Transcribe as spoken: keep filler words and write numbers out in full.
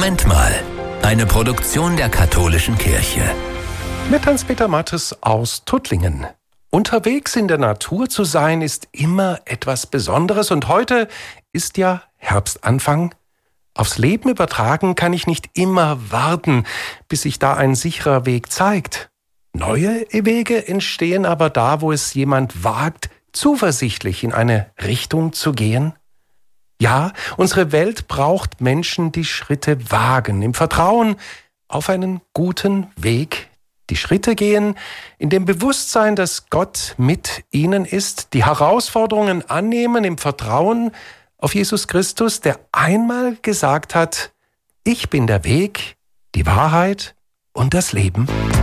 Moment mal. Eine Produktion der Katholischen Kirche. Mit Hans-Peter Mattes aus Tuttlingen. Unterwegs in der Natur zu sein, ist immer etwas Besonderes. Und heute ist ja Herbstanfang. Aufs Leben übertragen kann ich nicht immer warten, bis sich da ein sicherer Weg zeigt. Neue Wege entstehen aber da, wo es jemand wagt, zuversichtlich in eine Richtung zu gehen. Ja, unsere Welt braucht Menschen, die Schritte wagen, im Vertrauen auf einen guten Weg, die Schritte gehen, in dem Bewusstsein, dass Gott mit ihnen ist, die Herausforderungen annehmen, im Vertrauen auf Jesus Christus, der einmal gesagt hat: Ich bin der Weg, die Wahrheit und das Leben.